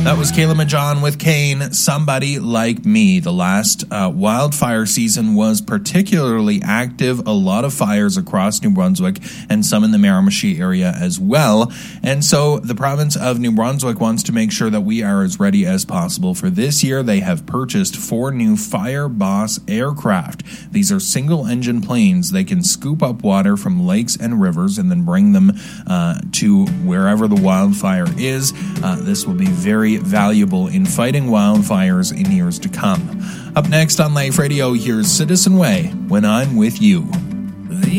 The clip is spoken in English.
That was Kayla Majan with Kane, Somebody Like Me. The last wildfire season was particularly active. A lot of fires across New Brunswick and some in the Miramichi area as well. And so the province of New Brunswick wants to make sure that we are as ready as possible for this year. They have purchased 4 new Fireboss aircraft. These are single-engine planes. They can scoop up water from lakes and rivers and then bring them to wherever the wildfire is. This will be very valuable in fighting wildfires in years to come. Up next on Life Radio, here's Citizen Way, When I'm With You.